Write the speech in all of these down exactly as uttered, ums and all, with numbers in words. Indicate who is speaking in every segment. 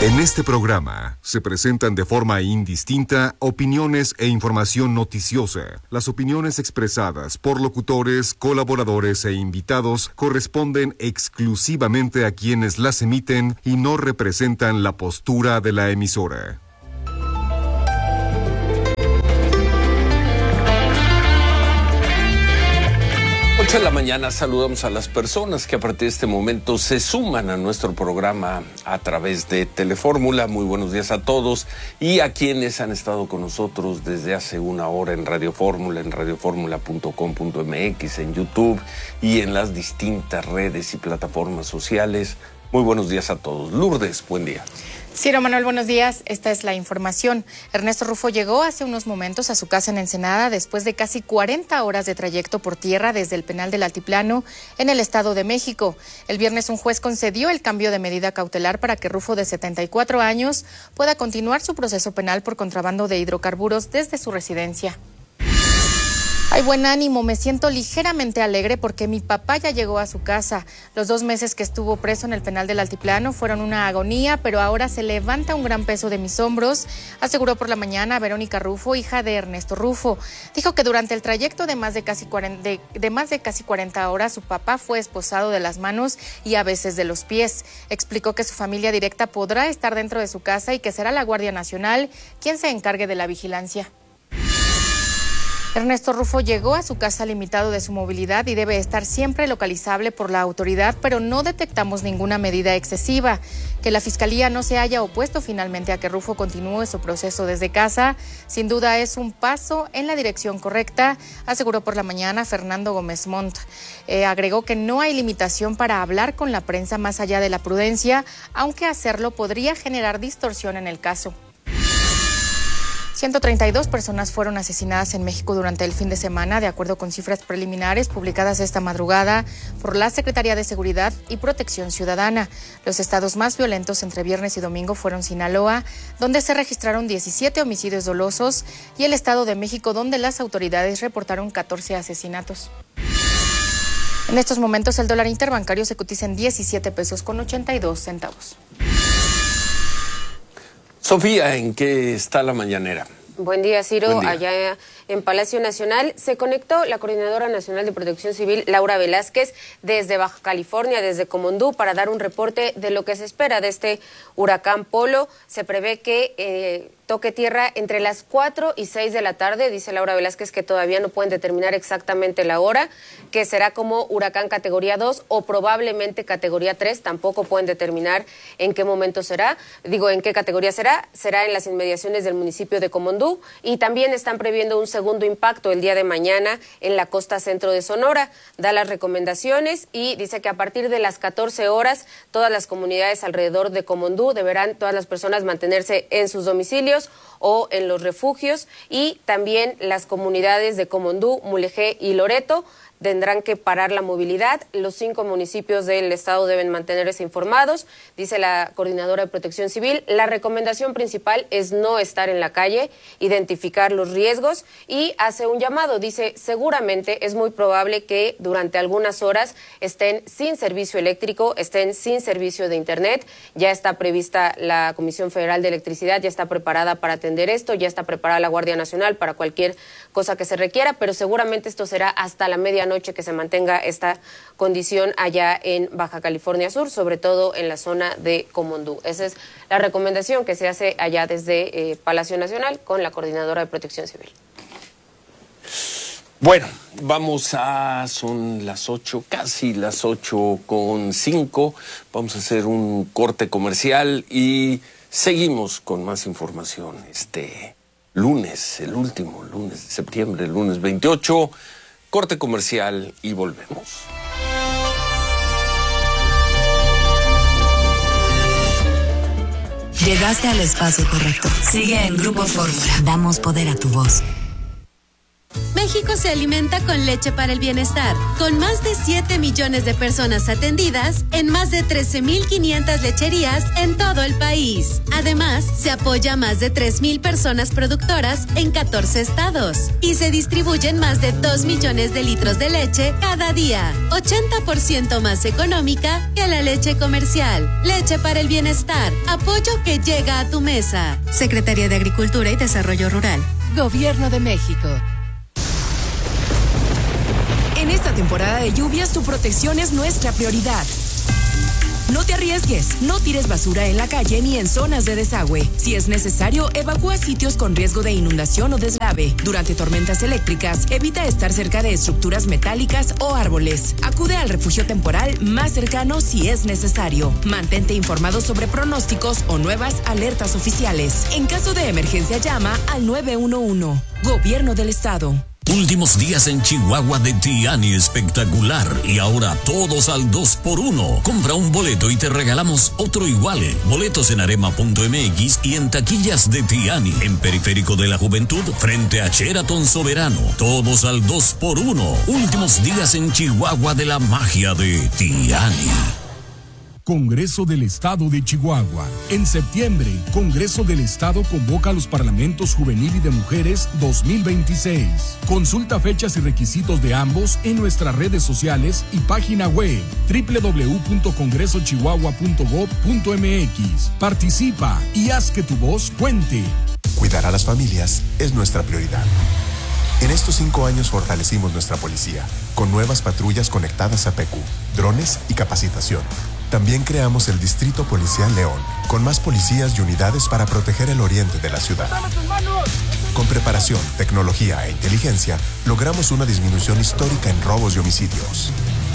Speaker 1: En este programa se presentan de forma indistinta opiniones e información noticiosa. Las opiniones expresadas por locutores, colaboradores e invitados corresponden exclusivamente a quienes las emiten y no representan la postura de la emisora.
Speaker 2: ocho de la mañana saludamos a las personas que a partir de este momento se suman a nuestro programa a través de Telefórmula. Muy buenos días a todos y a quienes han estado con nosotros desde hace una hora en Radio Fórmula, en radio fórmula punto com punto m x, en YouTube y en las distintas redes y plataformas sociales. Muy buenos días a todos. Lourdes, buen día.
Speaker 3: Ciro Manuel, buenos días. Esta es la información. Ernesto Rufo llegó hace unos momentos a su casa en Ensenada después de casi cuarenta horas de trayecto por tierra desde el penal del Altiplano en el Estado de México. El viernes un juez concedió el cambio de medida cautelar para que Rufo, de setenta y cuatro años, pueda continuar su proceso penal por contrabando de hidrocarburos desde su residencia. Hay buen ánimo, me siento ligeramente alegre porque mi papá ya llegó a su casa. Los dos meses que estuvo preso en el penal del Altiplano fueron una agonía, pero ahora se levanta un gran peso de mis hombros, aseguró por la mañana Verónica Rufo, hija de Ernesto Rufo. Dijo que durante el trayecto de más de casi cuarenta, de, de más de casi cuarenta horas su papá fue esposado de las manos y a veces de los pies. Explicó que su familia directa podrá estar dentro de su casa y que será la Guardia Nacional quien se encargue de la vigilancia. Ernesto Rufo llegó a su casa limitado de su movilidad y debe estar siempre localizable por la autoridad, pero no detectamos ninguna medida excesiva. Que la Fiscalía no se haya opuesto finalmente a que Rufo continúe su proceso desde casa, sin duda es un paso en la dirección correcta, aseguró por la mañana Fernando Gómez Montt. Eh, agregó que no hay limitación para hablar con la prensa más allá de la prudencia, aunque hacerlo podría generar distorsión en el caso. ciento treinta y dos personas fueron asesinadas en México durante el fin de semana, de acuerdo con cifras preliminares publicadas esta madrugada por la Secretaría de Seguridad y Protección Ciudadana. Los estados más violentos entre viernes y domingo fueron Sinaloa, donde se registraron diecisiete homicidios dolosos, y el Estado de México, donde las autoridades reportaron catorce asesinatos. En estos momentos el dólar interbancario se cotiza en diecisiete pesos con ochenta y dos centavos.
Speaker 2: Sofía, ¿en qué está la mañanera?
Speaker 4: Buen día, Ciro.
Speaker 2: Buen día.
Speaker 4: Allá en Palacio Nacional se conectó la Coordinadora Nacional de Protección Civil, Laura Velázquez, desde Baja California, desde Comondú, para dar un reporte de lo que se espera de este huracán Polo. Se prevé que eh, toque tierra entre las cuatro y seis de la tarde. Dice Laura Velázquez que todavía no pueden determinar exactamente la hora, que será como huracán categoría dos o probablemente categoría tres. Tampoco pueden determinar en qué momento será, digo, en qué categoría será. Será en las inmediaciones del municipio de Comondú, y también están previendo un segundo impacto el día de mañana en la costa centro de Sonora. Da las recomendaciones y dice que a partir de las catorce horas todas las comunidades alrededor de Comondú deberán todas las personas mantenerse en sus domicilios o en los refugios, y también las comunidades de Comondú, Mulegé y Loreto tendrán que parar la movilidad. Los cinco municipios del estado deben mantenerse informados. Dice la Coordinadora de Protección Civil, la recomendación principal es no estar en la calle, identificar los riesgos, y hace un llamado. Dice, seguramente es muy probable que durante algunas horas estén sin servicio eléctrico, estén sin servicio de internet. Ya está prevista la Comisión Federal de Electricidad, ya está preparada para atender esto, ya está preparada la Guardia Nacional para cualquier cosa que se requiera, pero seguramente esto será hasta la medianoche que se mantenga esta condición allá en Baja California Sur, sobre todo en la zona de Comondú. Esa es la recomendación que se hace allá desde eh, Palacio Nacional con la Coordinadora de Protección Civil.
Speaker 2: Bueno, vamos a, son las ocho, casi las ocho con cinco, vamos a hacer un corte comercial y seguimos con más información este lunes, el último lunes de septiembre, el lunes veintiocho. Corte comercial y volvemos.
Speaker 5: Llegaste al espacio correcto. Sigue en Grupo Fórmula. Damos poder a tu voz.
Speaker 6: Me
Speaker 5: México se alimenta con leche para el bienestar, con más de siete millones de personas atendidas en más de trece mil quinientas lecherías en todo el país. Además, se apoya a más de tres mil personas productoras en catorce estados y se distribuyen más de dos millones de litros de leche cada día, ochenta por ciento más económica que la leche comercial. Leche para el bienestar, apoyo que llega a tu mesa. Secretaría de Agricultura y Desarrollo Rural. Gobierno de México.
Speaker 6: En esta temporada de lluvias, tu protección es nuestra prioridad. No te arriesgues, no tires basura en la calle ni en zonas de desagüe. Si es necesario, evacúa sitios con riesgo de inundación o deslave. Durante tormentas eléctricas, evita estar cerca de estructuras metálicas o árboles. Acude al refugio temporal más cercano si es necesario. Mantente informado sobre pronósticos o nuevas alertas oficiales. En caso de emergencia, llama al nueve uno uno. Gobierno del Estado.
Speaker 7: Últimos días en Chihuahua de Tiani espectacular y ahora todos al dos por uno. Compra un boleto y te regalamos otro igual. Boletos en arema punto m x y en taquillas de Tiani, en Periférico de la Juventud, frente a Sheraton Soberano. Todos al dos por uno. Últimos días en Chihuahua de la magia de Tiani.
Speaker 8: Congreso del Estado de Chihuahua. En septiembre, Congreso del Estado convoca a los Parlamentos Juvenil y de Mujeres dos mil veintiséis. Consulta fechas y requisitos de ambos en nuestras redes sociales y página web doble u doble u doble u punto congreso chihuahua punto gob punto m x. Participa y haz que tu voz cuente.
Speaker 9: Cuidar a las familias es nuestra prioridad. En estos cinco años fortalecimos nuestra policía, con nuevas patrullas conectadas a P Q, drones y capacitación. También creamos el Distrito Policial León, con más policías y unidades para proteger el oriente de la ciudad. Con preparación, tecnología e inteligencia, logramos una disminución histórica en robos y homicidios.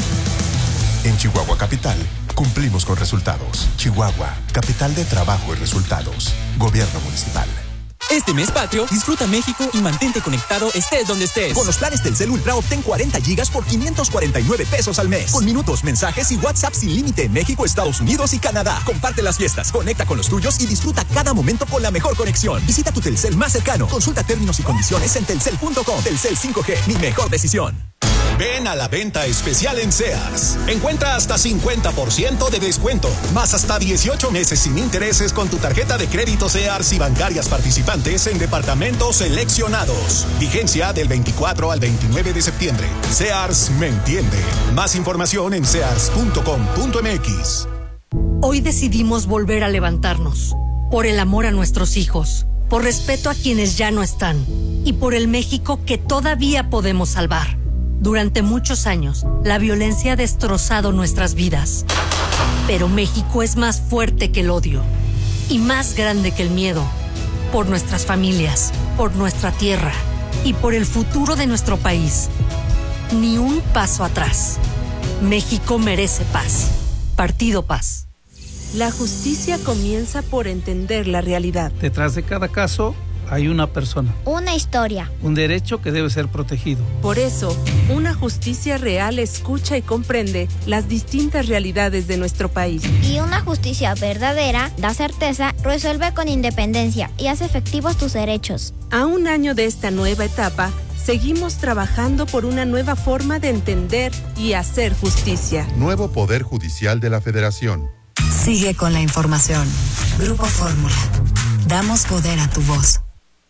Speaker 9: En Chihuahua Capital, cumplimos con resultados. Chihuahua, capital de trabajo y resultados. Gobierno municipal.
Speaker 10: Este mes patrio, disfruta México y mantente conectado estés donde estés.
Speaker 11: Con los planes Telcel Ultra obtén cuarenta gigas por quinientos cuarenta y nueve pesos al mes. Con minutos, mensajes y WhatsApp sin límite en México, Estados Unidos y Canadá. Comparte las fiestas, conecta con los tuyos y disfruta cada momento con la mejor conexión. Visita tu Telcel más cercano. Consulta términos y condiciones en telcel punto com. Telcel cinco G, mi mejor decisión.
Speaker 12: Ven a la venta especial en Sears. Encuentra hasta cincuenta por ciento de descuento, más hasta dieciocho meses sin intereses con tu tarjeta de crédito Sears y bancarias participantes en departamentos seleccionados. Vigencia del veinticuatro al veintinueve de septiembre. Sears me entiende. Más información en sears punto com punto m x.
Speaker 13: Hoy decidimos volver a levantarnos, por el amor a nuestros hijos, por respeto a quienes ya no están y por el México que todavía podemos salvar. Durante muchos años, la violencia ha destrozado nuestras vidas. Pero México es más fuerte que el odio y más grande que el miedo. Por nuestras familias, por nuestra tierra y por el futuro de nuestro país. Ni un paso atrás. México merece paz. Partido Paz.
Speaker 14: La justicia comienza por entender la realidad.
Speaker 15: Detrás de cada caso hay una persona.
Speaker 16: Una historia.
Speaker 15: Un derecho que debe ser protegido.
Speaker 14: Por eso, una justicia real escucha y comprende las distintas realidades de nuestro país.
Speaker 16: Y una justicia verdadera da certeza, resuelve con independencia y hace efectivos tus derechos.
Speaker 14: A un año de esta nueva etapa, seguimos trabajando por una nueva forma de entender y hacer justicia.
Speaker 17: Nuevo Poder Judicial de la Federación.
Speaker 18: Sigue con la información. Grupo Fórmula. Damos poder a tu voz.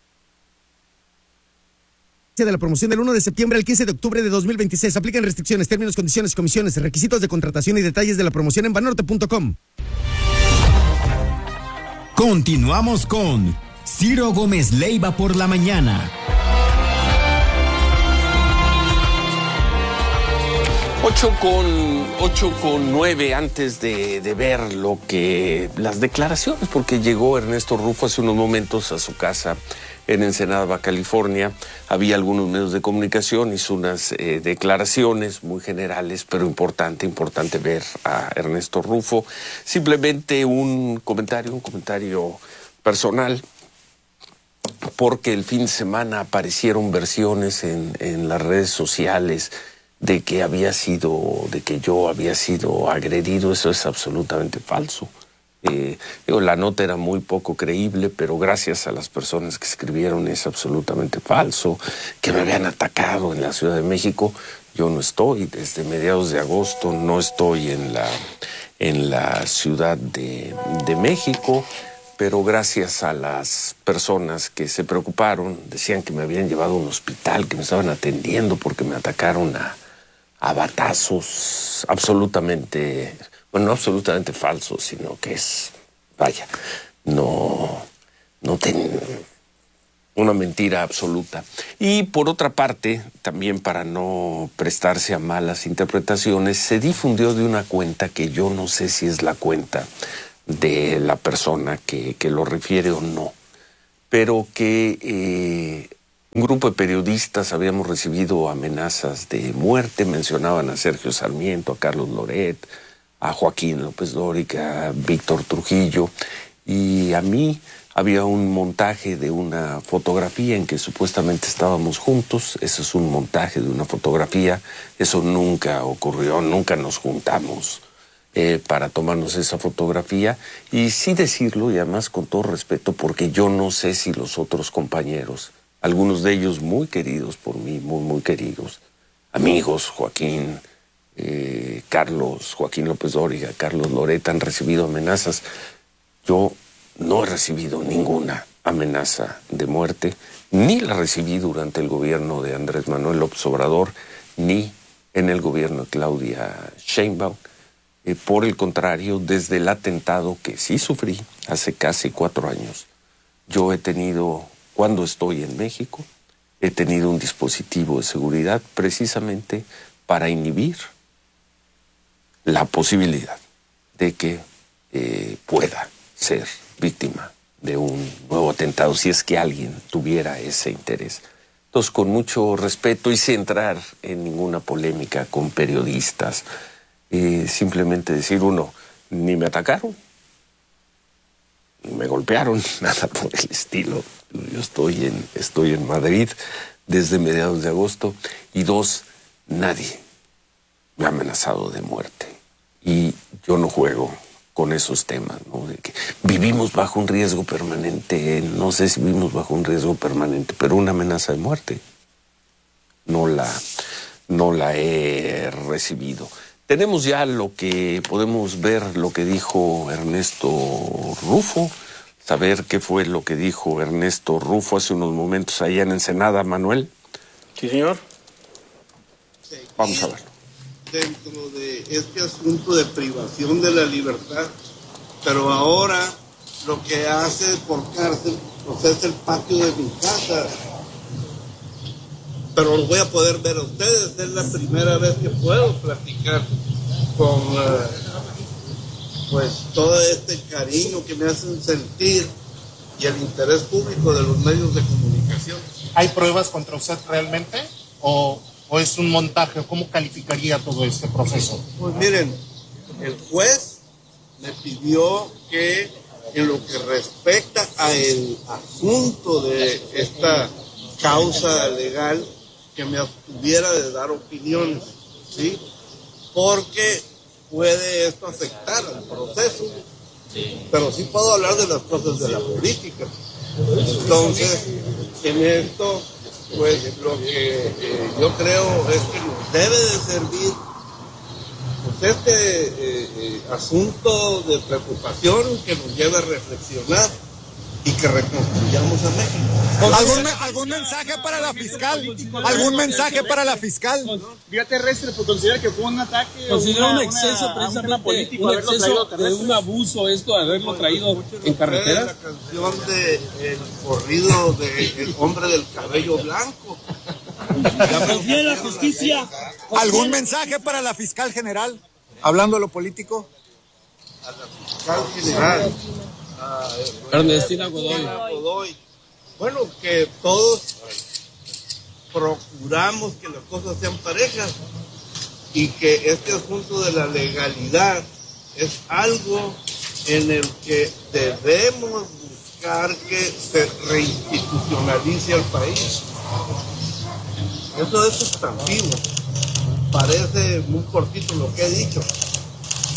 Speaker 19: De la promoción del uno de septiembre al quince de octubre de dos mil veintiséis. Aplican restricciones, términos, condiciones, comisiones, requisitos de contratación y detalles de la promoción en banorte punto com.
Speaker 20: Continuamos con Ciro Gómez Leiva por la mañana.
Speaker 2: Ocho con, ocho con nueve antes de, de ver lo que, las declaraciones, porque llegó Ernesto Rufo hace unos momentos a su casa en Ensenada, Baja California. Había algunos medios de comunicación, hizo unas eh, declaraciones muy generales, pero importante, importante ver a Ernesto Rufo. Simplemente un comentario, un comentario personal, porque el fin de semana aparecieron versiones en, en las redes sociales de que había sido, de que yo había sido agredido. Eso es absolutamente falso. Eh, digo, la nota era muy poco creíble, pero gracias a las personas que escribieron es absolutamente falso, que me habían atacado en la Ciudad de México. Yo no estoy, desde mediados de agosto no estoy en la, en la Ciudad de, de México, pero gracias a las personas que se preocuparon, decían que me habían llevado a un hospital, que me estaban atendiendo porque me atacaron a, a batazos, absolutamente... Bueno, no absolutamente falso, sino que es, vaya, no, no ten, una mentira absoluta. Y por otra parte, también para no prestarse a malas interpretaciones, se difundió de una cuenta que yo no sé si es la cuenta de la persona que, que lo refiere o no, pero que eh, un grupo de periodistas habíamos recibido amenazas de muerte, mencionaban a Sergio Sarmiento, a Carlos Loret, a Joaquín López Dóriga, a Víctor Trujillo, y a mí había un montaje de una fotografía en que supuestamente estábamos juntos. Eso es un montaje de una fotografía, eso nunca ocurrió, nunca nos juntamos eh, para tomarnos esa fotografía, y sí decirlo, y además con todo respeto, porque yo no sé si los otros compañeros, algunos de ellos muy queridos por mí, muy, muy queridos, amigos, Joaquín, Eh, Carlos, Joaquín López Dóriga, Carlos Loret, han recibido amenazas. Yo no he recibido ninguna amenaza de muerte, ni la recibí durante el gobierno de Andrés Manuel López Obrador, ni en el gobierno de Claudia Sheinbaum. Eh, por el contrario, desde el atentado que sí sufrí hace casi cuatro años, yo he tenido, cuando estoy en México, he tenido un dispositivo de seguridad precisamente para inhibir la posibilidad de que eh, pueda ser víctima de un nuevo atentado, si es que alguien tuviera ese interés. Entonces, con mucho respeto y sin entrar en ninguna polémica con periodistas, eh, simplemente decir, uno, ni me atacaron, ni me golpearon, nada por el estilo. Yo estoy en, estoy en Madrid desde mediados de agosto, y dos, nadie me ha amenazado de muerte. Y yo no juego con esos temas, ¿no? De que vivimos bajo un riesgo permanente, no sé si vivimos bajo un riesgo permanente, pero una amenaza de muerte no la, no la he recibido. Tenemos ya lo que podemos ver, lo que dijo Ernesto Rufo, saber qué fue lo que dijo Ernesto Rufo hace unos momentos allá en Ensenada, Manuel.
Speaker 21: Sí, señor.
Speaker 2: Vamos a ver.
Speaker 21: Dentro de este asunto de privación de la libertad, pero ahora lo que hace por cárcel pues es el patio de mi casa, pero los voy a poder ver a ustedes. Es la primera vez que puedo platicar con uh, pues todo este cariño que me hacen sentir y el interés público de los medios de comunicación.
Speaker 22: ¿Hay pruebas contra usted realmente o ¿O es un montaje? ¿Cómo calificaría todo este proceso?
Speaker 21: Pues miren, el juez me pidió que en lo que respecta a el asunto de esta causa legal, que me abstuviera de dar opiniones, ¿sí? Porque puede esto afectar al proceso. Pero sí puedo hablar de las cosas de la política. Entonces, en esto... pues lo que eh, yo creo es que nos debe de servir pues este eh, eh, asunto de preocupación que nos lleve a reflexionar y que reconstruyamos a México.
Speaker 23: ¿Algún, algún mensaje para la fiscal? ¿Algún mensaje para la fiscal?
Speaker 24: Vía terrestre, pues considera que fue un ataque.
Speaker 25: Considera
Speaker 24: una,
Speaker 25: un exceso,
Speaker 24: una,
Speaker 25: precisamente,
Speaker 24: una política,
Speaker 25: un exceso de un abuso esto, haberlo traído en carretera.
Speaker 21: La canción de el corrido de El hombre del cabello blanco.
Speaker 23: Confía en la justicia. ¿Algún mensaje para la fiscal general? Hablando de lo político.
Speaker 21: A la fiscal general.
Speaker 25: Ernestina Godoy.
Speaker 21: Godoy. Bueno, que todos procuramos que las cosas sean parejas y que este asunto de la legalidad es algo en el que debemos buscar que se reinstitucionalice al país. Eso es sustantivo. Parece muy cortito lo que he dicho,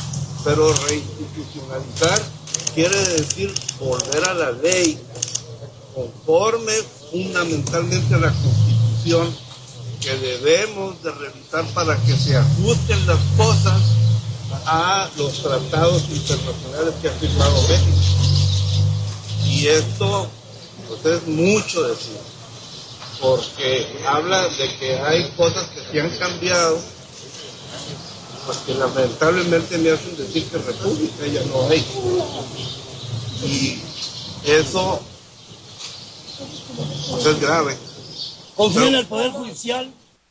Speaker 21: pero reinstitucionalizar quiere decir volver a la ley conforme fundamentalmente a la Constitución, que debemos de revisar para que se ajusten las cosas a los tratados internacionales que ha firmado México. Y esto pues es mucho decir, porque habla de que hay cosas que se han cambiado, pues que lamentablemente me hacen decir que república ya no hay. Y eso pues es grave.
Speaker 1: ¿Confía en el Poder Judicial?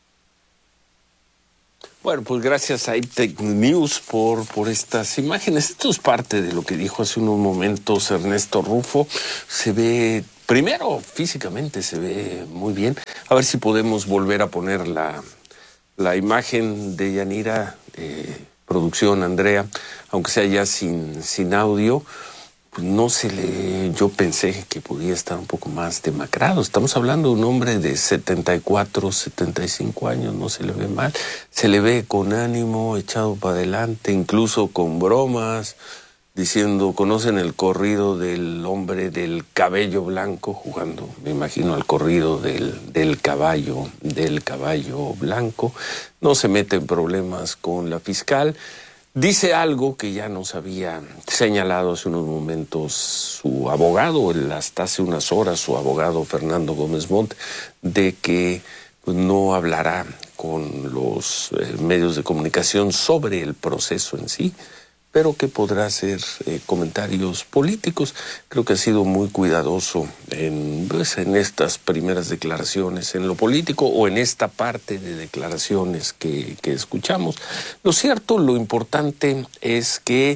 Speaker 2: Bueno, pues gracias a Iptec News por, por estas imágenes. Esto es parte de lo que dijo hace unos momentos Ernesto Rufo. Se ve, primero físicamente se ve muy bien. A ver si podemos volver a poner la, la imagen de Yanira, eh, producción Andrea, aunque sea ya sin, sin audio. Pues no se le, yo pensé que podía estar un poco más demacrado. Estamos hablando de un hombre de setenta y cuatro, setenta y cinco años, no se le ve mal. Se le ve con ánimo, echado para adelante, incluso con bromas, diciendo, conocen el corrido del hombre del cabello blanco, jugando, me imagino, al corrido del, del caballo, del caballo blanco. No se mete en problemas con la fiscal. Dice algo que ya nos había señalado hace unos momentos su abogado, el, hasta hace unas horas su abogado Fernando Gómez Montt, de que pues, no hablará con los eh, medios de comunicación sobre el proceso en sí, pero que podrá hacer eh, comentarios políticos. Creo que ha sido muy cuidadoso en, pues, en estas primeras declaraciones, en lo político o en esta parte de declaraciones que, que escuchamos. Lo cierto, lo importante es que,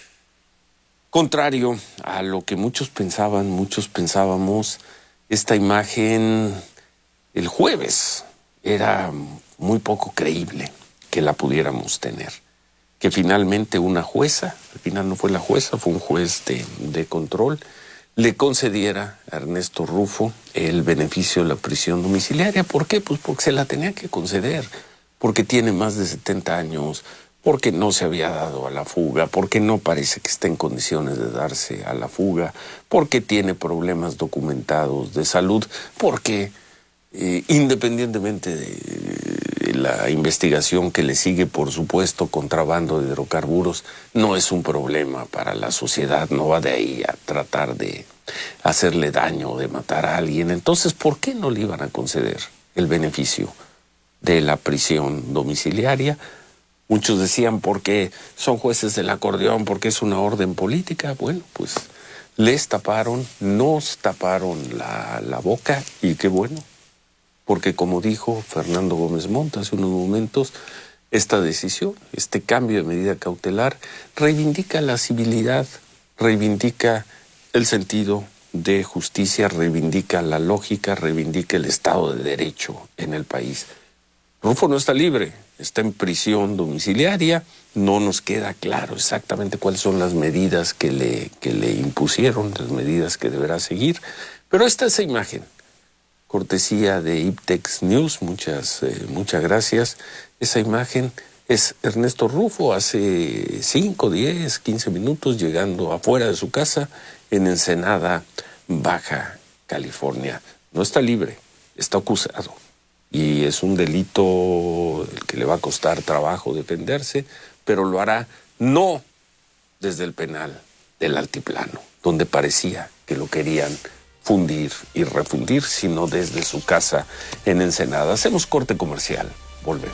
Speaker 2: contrario a lo que muchos pensaban, muchos pensábamos, esta imagen el jueves era muy poco creíble que la pudiéramos tener. Que finalmente una jueza, al final no fue la jueza, fue un juez de, de control, le concediera a Ernesto Rufo el beneficio de la prisión domiciliaria. ¿Por qué? Pues porque se la tenía que conceder, porque tiene más de setenta años, porque no se había dado a la fuga, porque no parece que esté en condiciones de darse a la fuga, porque tiene problemas documentados de salud, porque eh, independientemente de la investigación que le sigue, por supuesto, contrabando de hidrocarburos, no es un problema para la sociedad, no va de ahí a tratar de hacerle daño o de matar a alguien. Entonces, ¿por qué no le iban a conceder el beneficio de la prisión domiciliaria? Muchos decían porque son jueces del acordeón, porque es una orden política. Bueno, pues les taparon, nos taparon la, la boca, y qué bueno. Porque como dijo Fernando Gómez Montt hace unos momentos, esta decisión, este cambio de medida cautelar, reivindica la civilidad, reivindica el sentido de justicia, reivindica la lógica, reivindica el Estado de Derecho en el país. Rufo no está libre, está en prisión domiciliaria, no nos queda claro exactamente cuáles son las medidas que le, que le impusieron, las medidas que deberá seguir, pero esta es esa imagen. Cortesía de Iptec News, muchas, eh, muchas gracias. Esa imagen es Ernesto Rufo hace cinco, diez, quince minutos llegando afuera de su casa en Ensenada, Baja California. No está libre, está acusado. Y es un delito el que le va a costar trabajo defenderse, pero lo hará no desde el penal del Altiplano, donde parecía que lo querían fundir y refundir, sino desde su casa en Ensenada. Hacemos corte comercial. Volvemos.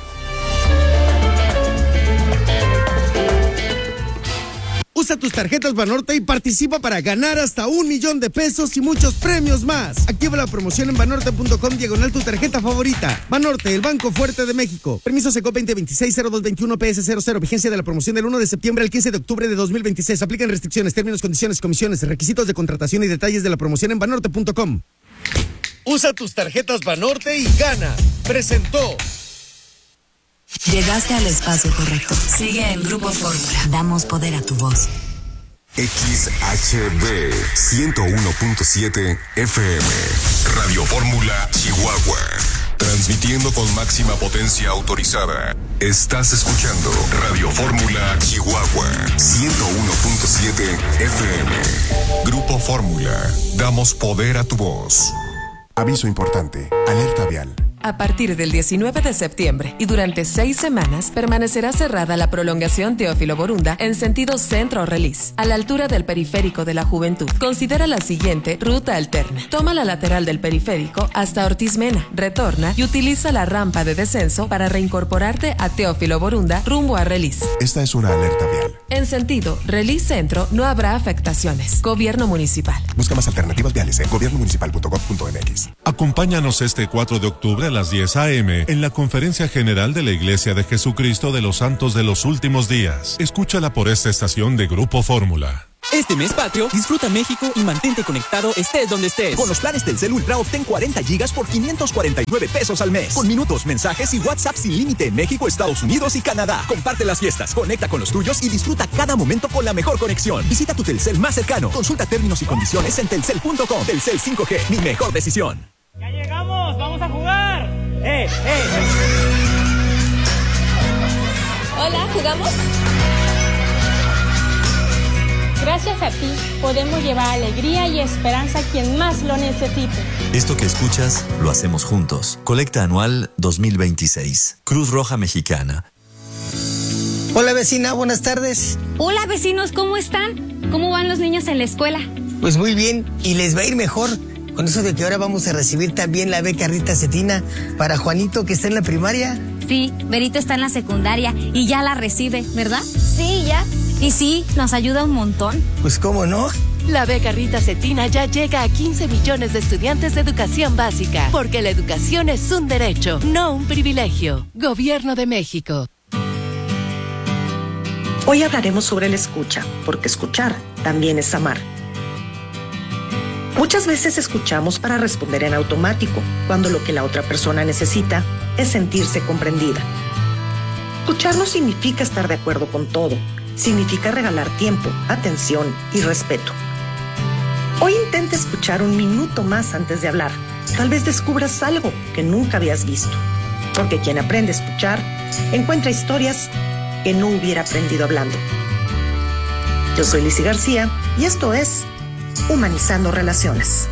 Speaker 19: Usa tus tarjetas Banorte y participa para ganar hasta un millón de pesos y muchos premios más. Activa la promoción en banorte punto com diagonal tu tarjeta favorita. Banorte, el Banco Fuerte de México. Permiso Seco veinte veintiséis cero dos veintiuno P S cero cero. Vigencia de la promoción del uno de septiembre al quince de octubre de dos mil veintiséis. Aplican restricciones, términos, condiciones, comisiones, requisitos de contratación y detalles de la promoción en banorte punto com. Usa tus tarjetas Banorte y gana. Presentó.
Speaker 18: Llegaste al espacio correcto. Sigue en Grupo Fórmula. Damos poder a tu voz.
Speaker 3: X H B ciento uno punto siete F M. Radio Fórmula Chihuahua. Transmitiendo con máxima potencia autorizada. Estás escuchando Radio Fórmula Chihuahua ciento uno punto siete F M. Grupo Fórmula. Damos poder a tu voz.
Speaker 9: Aviso importante. Alerta vial.
Speaker 4: A partir del diecinueve de septiembre y durante seis semanas permanecerá cerrada la prolongación Teófilo Borunda en sentido centro-Relis, a la altura del periférico de la Juventud. Considera la siguiente ruta alterna. Toma la lateral del periférico hasta Ortiz Mena, retorna y utiliza la rampa de descenso para reincorporarte a Teófilo Borunda rumbo a Relis.
Speaker 9: Esta es una alerta vial.
Speaker 4: En sentido Relis Centro no habrá afectaciones. Gobierno Municipal.
Speaker 9: Busca más alternativas viales en gobierno municipal punto gov punto m x.
Speaker 5: Acompáñanos este cuatro de octubre a las diez a eme en la Conferencia General de la Iglesia de Jesucristo de los Santos de los Últimos Días. Escúchala por esta estación de Grupo Fórmula.
Speaker 10: Este mes patrio, disfruta México y mantente conectado estés donde estés.
Speaker 11: Con los planes Telcel Ultra obtén cuarenta gigas por quinientos cuarenta y nueve pesos al mes. Con minutos, mensajes y WhatsApp sin límite en México, Estados Unidos y Canadá. Comparte las fiestas, conecta con los tuyos y disfruta cada momento con la mejor conexión. Visita tu Telcel más cercano. Consulta términos y condiciones en telcel punto com. Telcel cinco G, mi mejor decisión.
Speaker 6: ¡Ya llegamos! ¡Vamos a jugar! ¡Eh, eh!
Speaker 7: Hola, ¿jugamos? Gracias a ti, podemos llevar alegría y esperanza a quien más lo necesite.
Speaker 26: Esto que escuchas, lo hacemos juntos. Colecta anual dos mil veintiséis. Cruz Roja Mexicana.
Speaker 27: Hola, vecina, buenas tardes.
Speaker 28: Hola, vecinos, ¿cómo están? ¿Cómo van los niños en la escuela?
Speaker 27: Pues muy bien, y les va a ir mejor. Con eso de que ahora vamos a recibir también la beca Rita Cetina para Juanito, que está en la primaria.
Speaker 28: Sí, Berito está en la secundaria y ya la recibe, ¿verdad?
Speaker 16: Sí, ya.
Speaker 28: Y sí, nos ayuda un montón.
Speaker 27: Pues cómo no.
Speaker 29: La beca Rita Cetina ya llega a quince millones de estudiantes de educación básica, porque la educación es un derecho, no un privilegio. Gobierno de México.
Speaker 30: Hoy hablaremos sobre la escucha, porque escuchar también es amar. Muchas veces escuchamos para responder en automático, cuando lo que la otra persona necesita es sentirse comprendida. Escuchar no significa estar de acuerdo con todo, significa regalar tiempo, atención y respeto. Hoy intenta escuchar un minuto más antes de hablar. Tal vez descubras algo que nunca habías visto, porque quien aprende a escuchar encuentra historias que no hubiera aprendido hablando. Yo soy Lizzy García y esto es Humanizando Relaciones.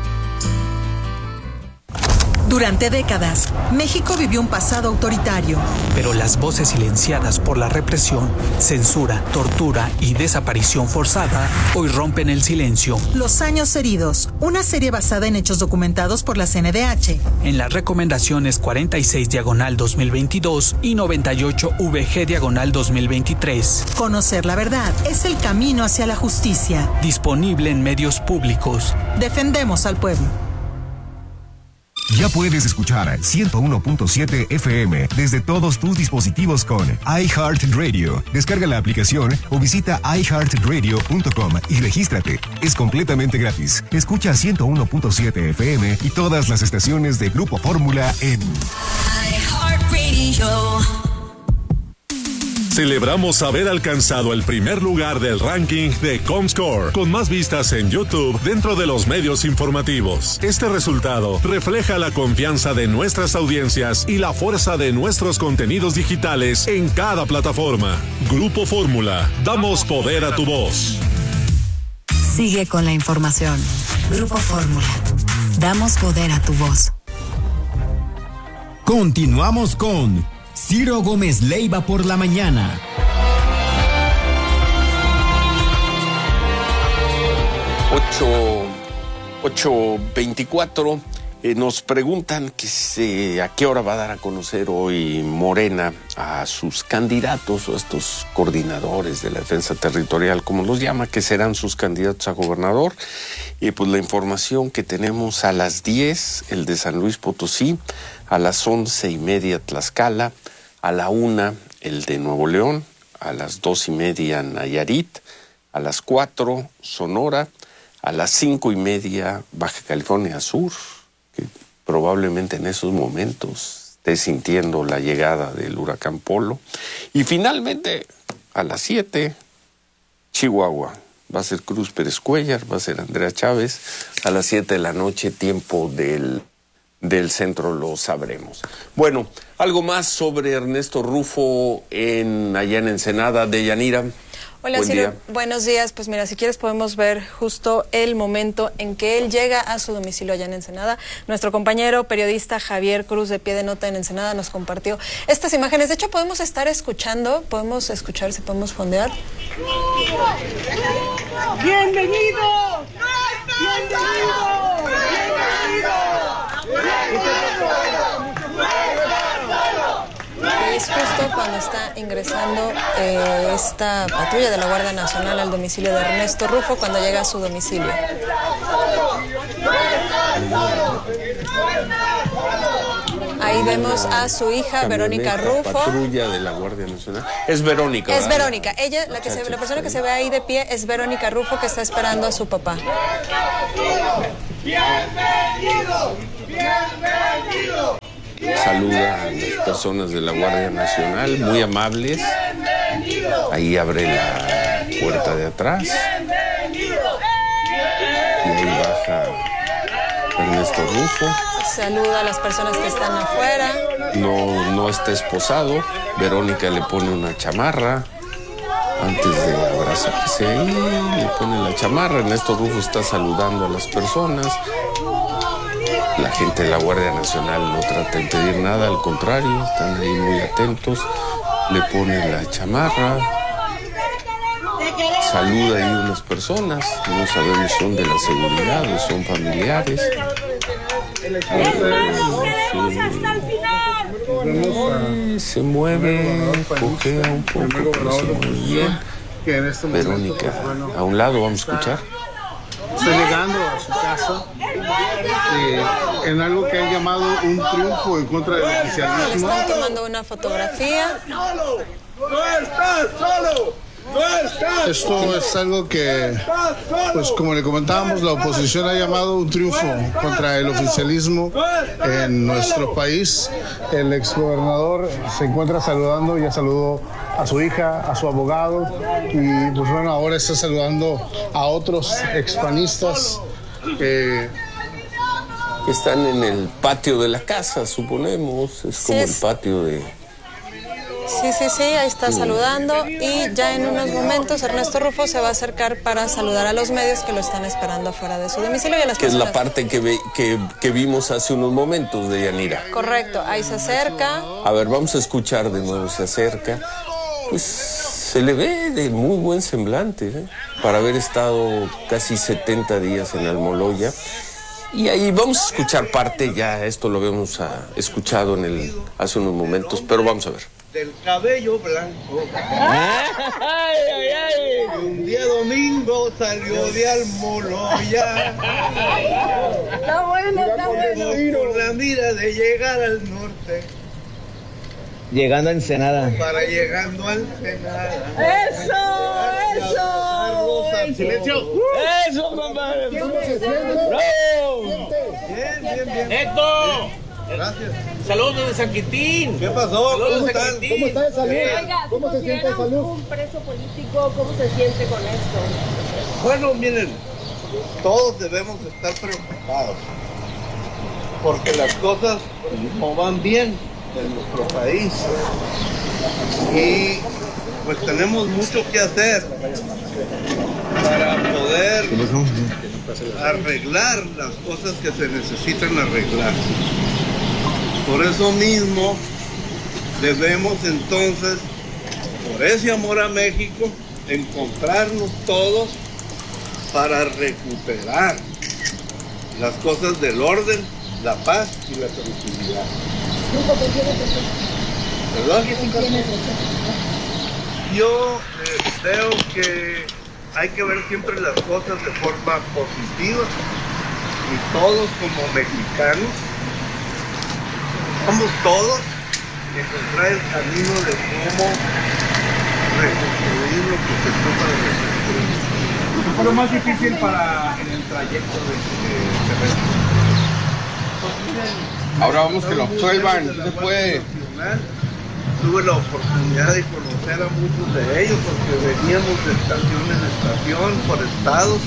Speaker 31: Durante décadas, México vivió un pasado autoritario.
Speaker 15: Pero las voces silenciadas por la represión, censura, tortura y desaparición forzada hoy rompen el silencio.
Speaker 31: Los años heridos, una serie basada en hechos documentados por la C N D H.
Speaker 15: En las recomendaciones cuarenta y seis diagonal dos mil veintidós y noventa y ocho V G diagonal dos mil veintitrés.
Speaker 31: Conocer la verdad es el camino hacia la justicia.
Speaker 15: Disponible en medios públicos.
Speaker 31: Defendemos al pueblo.
Speaker 32: Ya puedes escuchar ciento uno punto siete F M desde todos tus dispositivos con iHeartRadio. Descarga la aplicación o visita i heart radio punto com y regístrate. Es completamente gratis. Escucha ciento uno punto siete F M y todas las estaciones de Grupo Fórmula en
Speaker 33: iHeartRadio.
Speaker 5: Celebramos haber alcanzado el primer lugar del ranking de Comscore, con más vistas en YouTube dentro de los medios informativos. Este resultado refleja la confianza de nuestras audiencias y la fuerza de nuestros contenidos digitales en cada plataforma. Grupo Fórmula, damos poder a tu voz.
Speaker 18: Sigue con la información. Grupo Fórmula, damos poder a tu voz.
Speaker 20: Continuamos con Ciro Gómez Leiva por la mañana.
Speaker 2: ocho veinticuatro. Eh, nos preguntan que se, a qué hora va a dar a conocer hoy Morena a sus candidatos o a estos coordinadores de la defensa territorial, como los llama, que serán sus candidatos a gobernador. Y eh, pues la información que tenemos: a las diez, el de San Luis Potosí; a las once y media, Tlaxcala; a la una, el de Nuevo León; a las dos y media, Nayarit; a las cuatro, Sonora; a las cinco y media, Baja California Sur, que probablemente en esos momentos esté sintiendo la llegada del huracán Polo; y finalmente, a las siete, Chihuahua, va a ser Cruz Pérez Cuellar, va a ser Andrea Chávez. A las siete de la noche, tiempo del, del centro, lo sabremos. Bueno, algo más sobre Ernesto Rufo en, allá en Ensenada. Deyanira.
Speaker 1: Hola,
Speaker 2: Buen
Speaker 1: Ciro.
Speaker 2: día.
Speaker 1: Buenos días. Pues mira, si quieres podemos ver justo el momento en que él llega a su domicilio allá en Ensenada. Nuestro compañero periodista Javier Cruz, de Pie de Nota en Ensenada, nos compartió estas imágenes. De hecho, podemos estar escuchando, podemos escuchar, si podemos fondear.
Speaker 6: ¡Bienvenido! ¡Bienvenido!
Speaker 1: Es justo cuando está ingresando eh, esta patrulla de la Guardia Nacional al domicilio de Ernesto Rufo, cuando llega a su domicilio. Ahí vemos a su hija, Verónica Rufo.
Speaker 2: Patrulla de la Guardia Nacional. Es Verónica.
Speaker 1: Es
Speaker 2: ¿verdad?
Speaker 1: Verónica. Ella, la, que se, la persona que se ve ahí de pie es Verónica Rufo, que está esperando a su papá.
Speaker 6: ¡Bienvenido! ¡Bienvenido!
Speaker 2: Saluda a las personas de la Guardia Nacional, muy amables. Ahí abre la puerta de atrás. Y ahí baja Ernesto Rufo.
Speaker 1: Saluda a las personas que están afuera.
Speaker 2: No, no está esposado. Verónica le pone una chamarra. Antes de abrazarse ahí, le pone la chamarra. Ernesto Rufo está saludando a las personas. La gente de la Guardia Nacional no trata de impedir nada, al contrario, están ahí muy atentos. Le pone la chamarra. Saluda ahí unas personas. No sabemos si son de la seguridad o son familiares. Ay, se mueve, cojea un poco, pero se mueve bien. Verónica, a un lado vamos a escuchar.
Speaker 8: Estoy llegando a su casa eh, en algo que han llamado un triunfo en contra del oficialismo.
Speaker 1: Le están tomando una fotografía.
Speaker 8: ¡No estás solo! Esto es algo que, pues como le comentábamos, la oposición ha llamado un triunfo contra el oficialismo en nuestro país. El exgobernador se encuentra saludando, ya saludó a su hija, a su abogado, y pues bueno, ahora está saludando a otros expanistas que
Speaker 2: están en el patio de la casa, suponemos. Es como sí, es... el patio de...
Speaker 1: Sí, sí, sí, ahí está saludando, y ya en unos momentos Ernesto Rufo se va a acercar para saludar a los medios que lo están esperando afuera de su domicilio. Y a las
Speaker 2: que
Speaker 1: personas...
Speaker 2: es la parte que, ve, que, que vimos hace unos momentos, Deyanira.
Speaker 1: Correcto, ahí se acerca.
Speaker 2: A ver, vamos a escuchar de nuevo, se acerca. Pues se le ve de muy buen semblante, ¿eh? Para haber estado casi setenta días en Almoloya. Y ahí vamos a escuchar parte, ya esto lo habíamos uh, escuchado en el, hace unos momentos, pero vamos a ver.
Speaker 12: Del cabello blanco. Ay, ay, ay. Un día domingo salió de Almoloya.
Speaker 6: Está bueno, está bueno.
Speaker 12: Con la mira de llegar al norte.
Speaker 13: Llegando a Ensenada.
Speaker 12: Para llegando a Ensenada.
Speaker 6: ¡Eso! ¡Eso!
Speaker 12: ¡Silencio!
Speaker 6: ¡Eso, compadre!
Speaker 12: Bien, bien, bien.
Speaker 6: ¡Esto!
Speaker 12: Gracias.
Speaker 6: Saludos desde San Quintín.
Speaker 12: ¿Qué pasó?
Speaker 6: Saludos
Speaker 12: ¿Cómo
Speaker 6: San
Speaker 12: están?
Speaker 6: Quintín.
Speaker 12: ¿Cómo está de salud?
Speaker 6: Oiga,
Speaker 12: ¿Cómo se siente de salud?
Speaker 6: Un preso político, ¿cómo se siente con esto?
Speaker 12: Bueno, miren, todos debemos estar preocupados porque las cosas no van bien en nuestro país y pues tenemos mucho que hacer para poder arreglar las cosas que se necesitan arreglar. Por eso mismo debemos entonces, por ese amor a México, encontrarnos todos para recuperar las cosas del orden, la paz y la tranquilidad. ¿Verdad? Yo eh, creo que hay que ver siempre las cosas de forma positiva y todos como mexicanos, vamos todos a encontrar el camino de cómo reconstruir lo que se trata de reconstruir.
Speaker 14: ¿Qué fue lo más difícil para en el trayecto de este
Speaker 12: Ahora vamos que lo absuelvan, no se puede. tuve la oportunidad de conocer a muchos de ellos porque veníamos de estación en estación por estados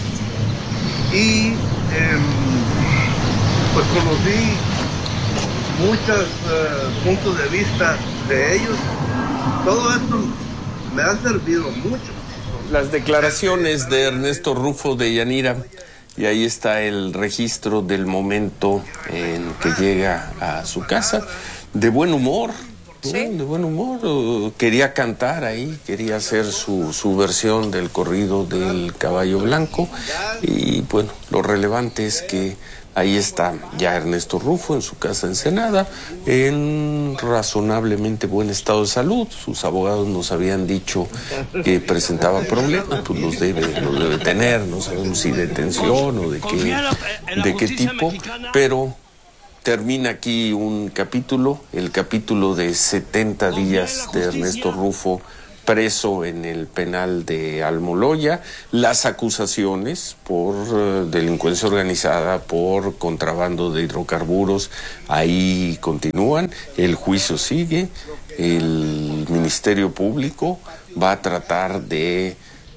Speaker 12: y eh, pues conocí muchos uh, puntos de vista de ellos. Todo esto me ha servido mucho.
Speaker 2: Las declaraciones de Ernesto Rufo de Yanira, y ahí está el registro del momento en que llega a su casa, de buen humor, ¿no? Sí. De buen humor, quería cantar ahí, quería hacer su, su versión del corrido del Caballo Blanco, y bueno, lo relevante es que ahí está ya Ernesto Rufo en su casa Ensenada, en razonablemente buen estado de salud. Sus abogados nos habían dicho que presentaba problemas, pues los debe, los debe tener, no sabemos si de tensión o de qué, de qué tipo, pero termina aquí un capítulo, el capítulo de setenta días de Ernesto Rufo preso en el penal de Almoloya, las acusaciones por uh, delincuencia organizada, por contrabando de hidrocarburos, ahí continúan, el juicio sigue, el Ministerio Público va a tratar de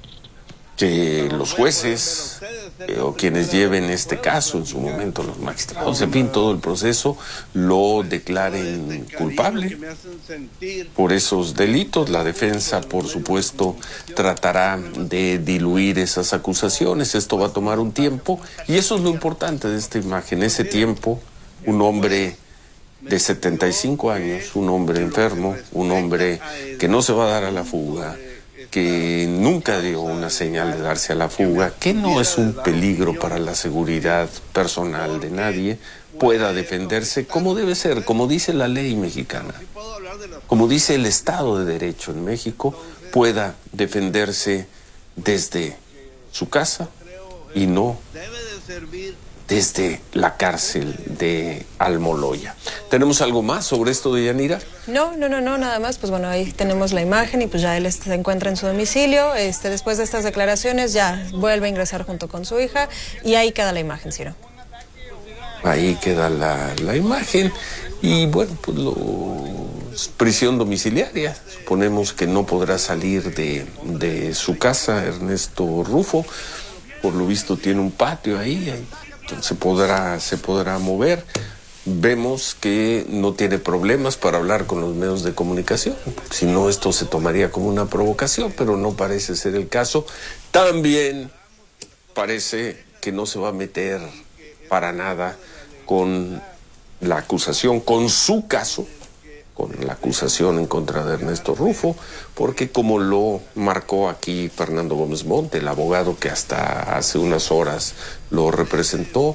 Speaker 2: que los jueces eh, o quienes lleven este caso, en su momento los magistrados, en fin, todo el proceso, lo declaren culpable por esos delitos. La defensa, por supuesto, tratará de diluir esas acusaciones. Esto va a tomar un tiempo y eso es lo importante de esta imagen. Ese tiempo, un hombre de setenta y cinco años, un hombre enfermo, un hombre que no se va a dar a la fuga, que nunca dio una señal de darse a la fuga, que no es un peligro para la seguridad personal de nadie, pueda defenderse como debe ser, como dice la ley mexicana, como dice el Estado de Derecho en México, pueda defenderse desde su casa y no desde la cárcel de Almoloya. ¿Tenemos algo más sobre esto de Yanira?
Speaker 1: No, no, no, no, nada más. Pues bueno, ahí tenemos la imagen y pues ya él se encuentra en su domicilio. Este, después de estas declaraciones ya vuelve a ingresar junto con su hija y ahí queda la imagen, Ciro.
Speaker 2: Ahí queda la, la imagen y bueno, pues lo, prisión domiciliaria. Suponemos que no podrá salir de, de su casa Ernesto Rufo. Por lo visto tiene un patio ahí, ahí se podrá, se podrá mover. Vemos que no tiene problemas para hablar con los medios de comunicación. Si no, esto se tomaría como una provocación, pero no parece ser el caso. También parece que no se va a meter para nada con la acusación, con su caso, con la acusación en contra de Ernesto Rufo, porque como lo marcó aquí Fernando Gómez Monte, el abogado que hasta hace unas horas lo representó,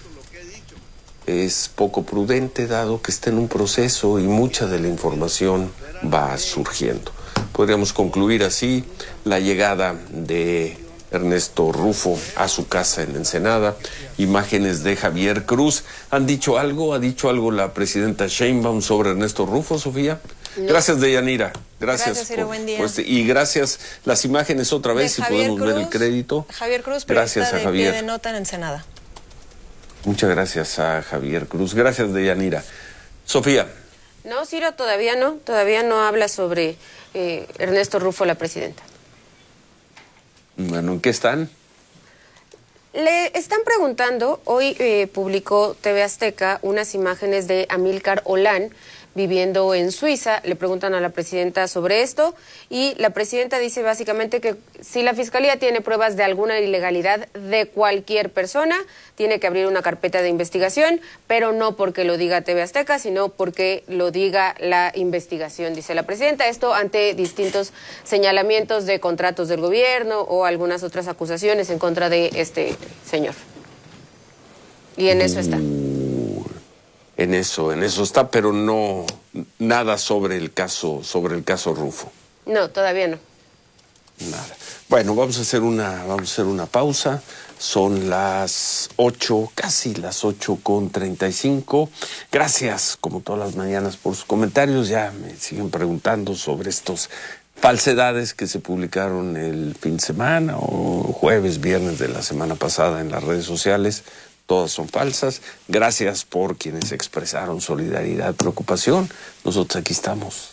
Speaker 2: es poco prudente dado que está en un proceso y mucha de la información va surgiendo. Podríamos concluir así la llegada de Ernesto Rufo a su casa en Ensenada. Imágenes de Javier Cruz. ¿Han dicho algo? ¿Ha dicho algo la presidenta Sheinbaum sobre Ernesto Rufo, Sofía? No. Gracias, Deyanira. Gracias. Gracias, Ciro, buen día. Pues, y gracias. Las imágenes otra vez, si podemos Cruz, ver el crédito.
Speaker 1: Javier Cruz,
Speaker 2: gracias a
Speaker 1: de
Speaker 2: Javier.
Speaker 1: Pie de Nota en Ensenada.
Speaker 2: Muchas gracias a Javier Cruz. Gracias, Deyanira. Sofía.
Speaker 3: No, Ciro, todavía no. Todavía no habla sobre eh, Ernesto Rufo, la presidenta.
Speaker 2: Bueno, ¿en qué están?
Speaker 3: Le están preguntando, hoy eh, publicó T V Azteca unas imágenes de Amílcar Olán viviendo en Suiza. Le preguntan a la presidenta sobre esto y la presidenta dice básicamente que si la fiscalía tiene pruebas de alguna ilegalidad de cualquier persona, tiene que abrir una carpeta de investigación, pero no porque lo diga T V Azteca, sino porque lo diga la investigación, dice la presidenta. Esto ante distintos señalamientos de contratos del gobierno o algunas otras acusaciones en contra de este señor. Y en eso está.
Speaker 2: En eso, en eso está, pero no nada sobre el caso, sobre el caso Rufo.
Speaker 3: No, todavía no.
Speaker 2: Nada. Bueno, vamos a hacer una, vamos a hacer una pausa. Son las ocho, casi las ocho con treinta y cinco. Gracias, como todas las mañanas, por sus comentarios. Ya me siguen preguntando sobre estos falsedades que se publicaron el fin de semana o jueves, viernes de la semana pasada en las redes sociales. Todas son falsas. Gracias por quienes expresaron solidaridad, preocupación. Nosotros aquí estamos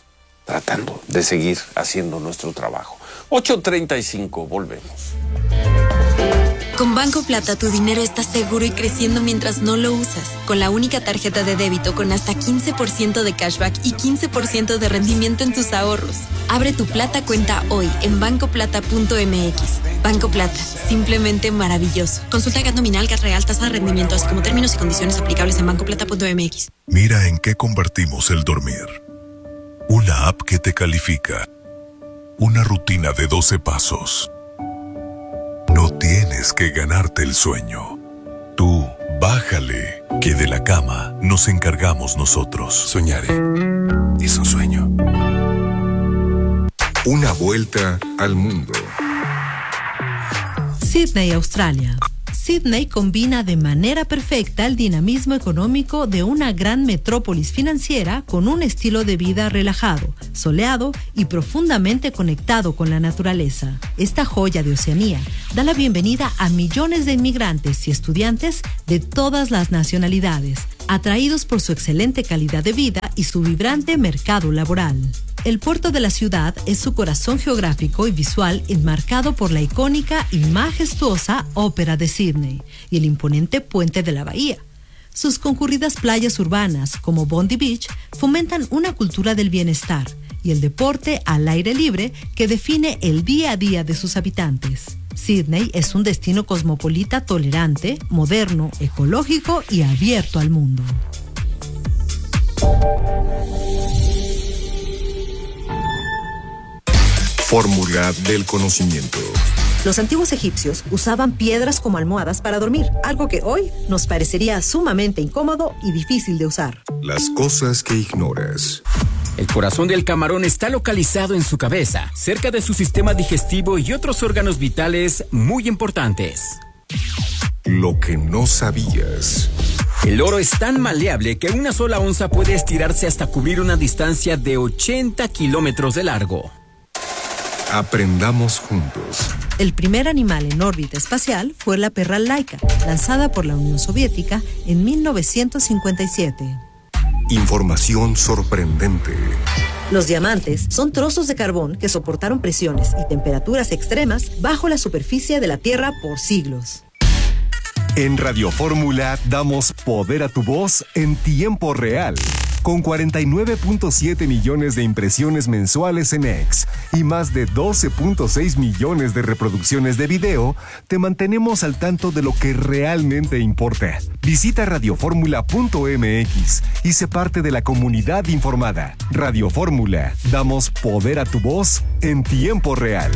Speaker 2: tratando de seguir haciendo nuestro trabajo. ocho treinta y cinco, volvemos.
Speaker 4: Con Banco Plata tu dinero está seguro y creciendo mientras no lo usas. Con la única tarjeta de débito con hasta quince por ciento de cashback y quince por ciento de rendimiento en tus ahorros. Abre tu Plata cuenta hoy en banco plata punto m x. Banco Plata, simplemente maravilloso. Consulta G A T nominal, G A T real, tasa de rendimiento, así como términos y condiciones aplicables en banco plata punto m x.
Speaker 7: Mira en qué convertimos el dormir. Una app que te califica. Una rutina de doce pasos. No tienes que ganarte el sueño. Tú, bájale, que de la cama nos encargamos nosotros. Soñaré. Es un sueño. Una vuelta al mundo.
Speaker 9: Sydney, Australia. Sydney combina de manera perfecta el dinamismo económico de una gran metrópolis financiera con un estilo de vida relajado, soleado y profundamente conectado con la naturaleza. Esta joya de Oceanía da la bienvenida a millones de inmigrantes y estudiantes de todas las nacionalidades, atraídos por su excelente calidad de vida y su vibrante mercado laboral. El puerto de la ciudad es su corazón geográfico y visual, enmarcado por la icónica y majestuosa Ópera de Sydney y el imponente puente de la bahía. Sus concurridas playas urbanas, como Bondi Beach, fomentan una cultura del bienestar y el deporte al aire libre que define el día a día de sus habitantes. Sydney es un destino cosmopolita tolerante, moderno, ecológico y abierto al mundo.
Speaker 32: Fórmula del conocimiento.
Speaker 31: Los antiguos egipcios usaban piedras como almohadas para dormir, algo que hoy nos parecería sumamente incómodo y difícil de usar.
Speaker 32: Las cosas que ignoras.
Speaker 10: El corazón del camarón está localizado en su cabeza, cerca de su sistema digestivo y otros órganos vitales muy importantes.
Speaker 32: Lo que no sabías.
Speaker 10: El oro es tan maleable que una sola onza puede estirarse hasta cubrir una distancia de ochenta kilómetros de largo.
Speaker 32: Aprendamos juntos.
Speaker 31: El primer animal en órbita espacial fue la perra Laika, lanzada por la Unión Soviética en mil novecientos cincuenta y siete.
Speaker 32: Información sorprendente.
Speaker 31: Los diamantes son trozos de carbón que soportaron presiones y temperaturas extremas bajo la superficie de la Tierra por siglos.
Speaker 32: En Radio Fórmula damos poder a tu voz en tiempo real. Con cuarenta y nueve punto siete millones de impresiones mensuales en X y más de doce punto seis millones de reproducciones de video, te mantenemos al tanto de lo que realmente importa. Visita radio fórmula punto m x y sé parte de la comunidad informada. Radio Fórmula, damos poder a tu voz en tiempo real.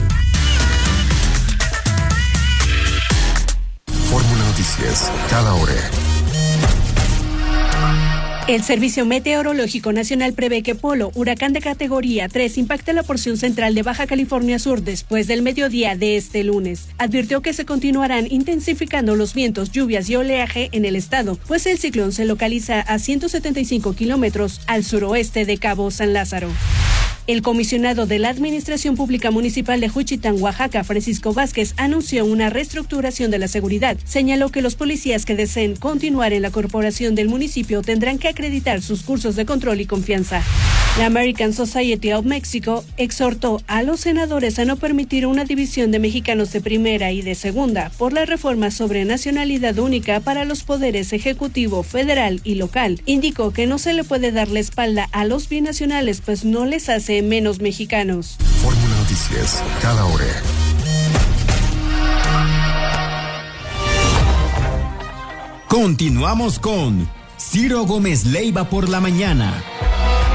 Speaker 32: Fórmula Noticias, cada hora.
Speaker 11: El Servicio Meteorológico Nacional prevé que Polo, huracán de categoría tres, impacte la porción central de Baja California Sur después del mediodía de este lunes. Advirtió que se continuarán intensificando los vientos, lluvias y oleaje en el estado, pues el ciclón se localiza a ciento setenta y cinco kilómetros al suroeste de Cabo San Lázaro. El comisionado de la Administración Pública Municipal de Juchitán, Oaxaca, Francisco Vázquez, anunció una reestructuración de la seguridad. Señaló que los policías que deseen continuar en la corporación del municipio tendrán que acreditar sus cursos de control y confianza. La American Society of Mexico exhortó a los senadores a no permitir una división de mexicanos de primera y de segunda por la reforma sobre nacionalidad única para los poderes ejecutivo, federal y local. Indicó que no se le puede dar la espalda a los binacionales, pues no les hace menos mexicanos.
Speaker 32: Fórmula Noticias, cada hora.
Speaker 20: Continuamos con Ciro Gómez Leiva por la mañana.